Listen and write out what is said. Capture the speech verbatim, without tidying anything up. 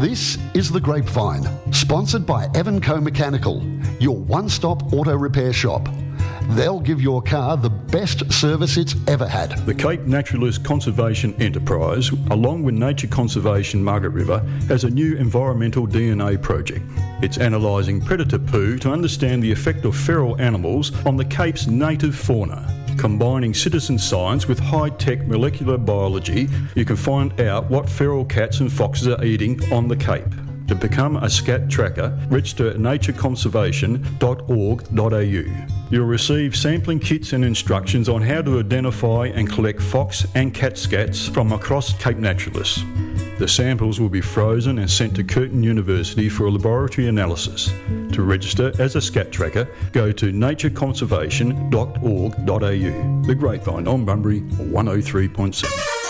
This is The Grapevine, sponsored by Evanco Mechanical, your one-stop auto repair shop. They'll give your car the best service it's ever had. The Cape Naturalist Conservation Enterprise, along with Nature Conservation Margaret River, has a new environmental D N A project. It's analysing predator poo to understand the effect of feral animals on the Cape's native fauna. Combining citizen science with high-tech molecular biology, you can find out what feral cats and foxes are eating on the Cape. To become a scat tracker, register at nature conservation dot org dot a u. You'll receive sampling kits and instructions on how to identify and collect fox and cat scats from across Cape Naturalists. The samples will be frozen and sent to Curtin University for a laboratory analysis. To register as a scat tracker, go to nature conservation dot org dot a u. The Grapevine on Bunbury one oh three point seven.